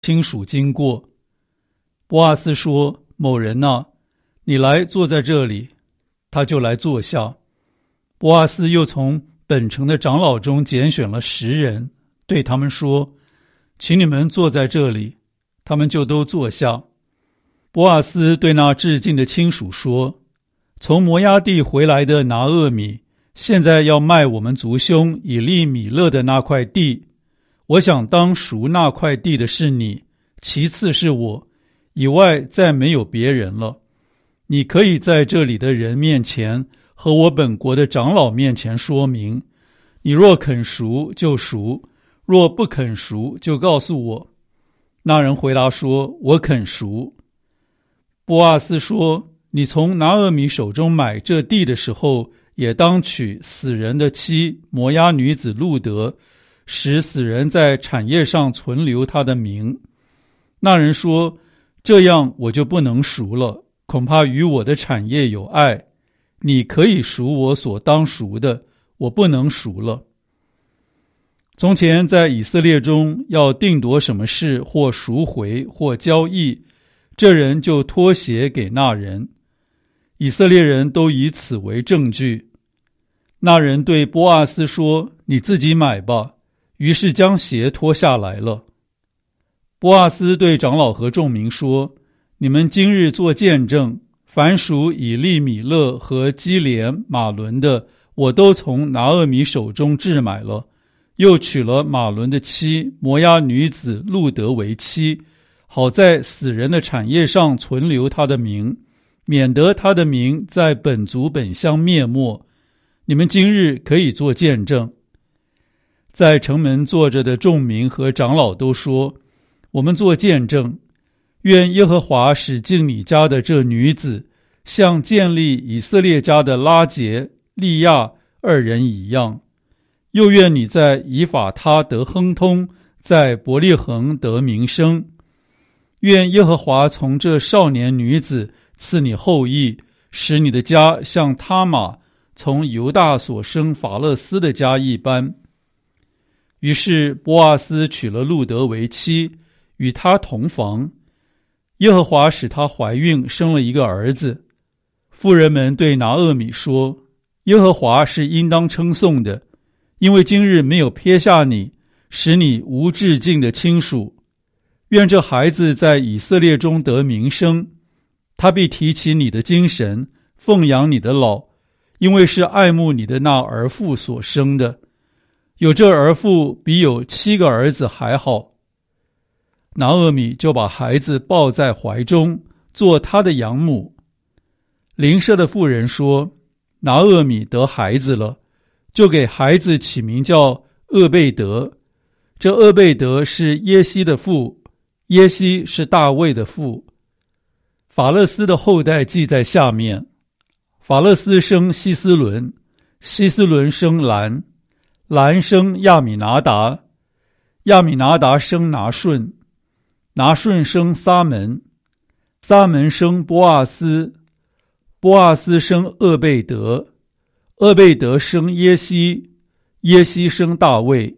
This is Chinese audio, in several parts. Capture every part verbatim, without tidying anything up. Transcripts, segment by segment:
亲属经过。波阿斯说：某人啊，你来坐在这里。他就来坐下。波阿斯又从本城的长老中拣选了十人，对他们说：请你们坐在这里。他们就都坐下。波阿斯对那致敬的亲属说：从摩押地回来的拿俄米，现在要卖我们族兄以利米勒的那块地。我想当赎那块地的是你，其次是我，以外再没有别人了。你可以在这里的人面前和我本国的长老面前说明，你若肯赎就赎，若不肯赎就告诉我。那人回答说：我肯赎。波阿斯说：你从拿俄米手中买这地的时候，也当娶死人的妻摩押女子路德，使死人在产业上存留他的名。那人说：这样我就不能赎了，恐怕与我的产业有碍。你可以赎我所当赎的，我不能赎了。从前在以色列中要定夺什么事，或赎回或交易，这人就托鞋给那人。以色列人都以此为证据。那人对波阿斯说：你自己买吧。于是将鞋脱下来了。波阿斯对长老和众民说：你们今日做见证，凡属以利米勒和基连、马伦的，我都从拿俄米手中置买了，又娶了马伦的妻摩押女子路德为妻，好在死人的产业上存留他的名，免得他的名在本族本乡灭没。你们今日可以做见证。在城门坐着的众民和长老都说：我们做见证，愿耶和华使进你家的这女子像建立以色列家的拉结、利亚二人一样，又愿你在以法他得亨通，在伯利恒得名声。愿耶和华从这少年女子赐你后裔，使你的家像他玛从犹大所生法勒斯的家一般。于是波阿斯娶了路德为妻，与她同房。耶和华使她怀孕，生了一个儿子。妇人们对拿俄米说：耶和华是应当称颂的，因为今日没有撇下你，使你无至敬的亲属。愿这孩子在以色列中得名声，他必提起你的精神，奉养你的老，因为是爱慕你的那儿妇所生的。有这儿妇比有七个儿子还好。拿俄米就把孩子抱在怀中，做他的养母。邻舍的妇人说：拿俄米得孩子了，就给孩子起名叫厄贝德。这厄贝德是耶西的父，耶西是大卫的父。法勒斯的后代记在下面：法勒斯生希斯伦，希斯伦生兰，兰生亚米拿达，亚米拿达生拿顺，拿顺生撒门，撒门生波阿斯，波阿斯生厄贝德，厄贝德生耶西，耶西生大卫。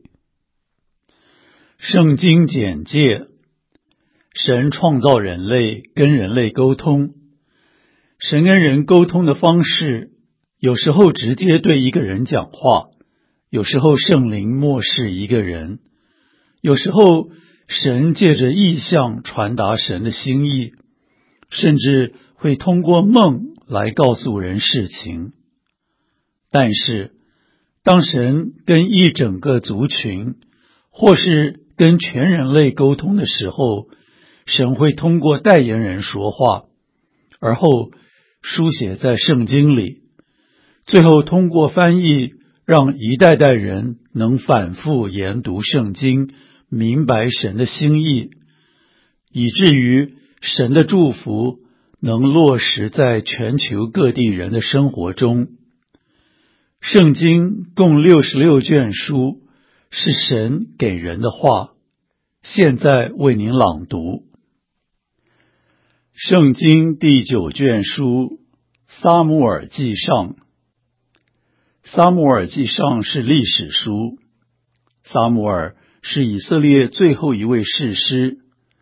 圣经简介：神创造人类，跟人类沟通。神跟人沟通的方式，有时候直接对一个人讲话，有时候圣灵默示一个人，有时候神借着意象传达神的心意，甚至会通过梦来告诉人事情。但是当神跟一整个族群，或是跟全人类沟通的时候，神会通过代言人说话，而后书写在圣经里，最后通过翻译，让一代代人能反复研读圣经，明白神的心意，以至于神的祝福能落实在全球各地人的生活中。圣经共六十六卷书，是神给人的话，现在为您朗读。圣经第九卷书，撒母耳记上。撒母耳记上是历史书。撒母耳是以色列最后一位士师，